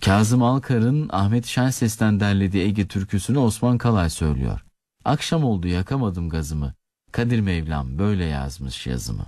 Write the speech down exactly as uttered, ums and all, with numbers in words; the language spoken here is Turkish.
Kazım Alkar'ın Ahmet Şenses'ten derlediği Ege türküsünü Osman Kalay söylüyor. Akşam oldu yakamadım gazımı. Kadir Mevlam böyle yazmış yazımı.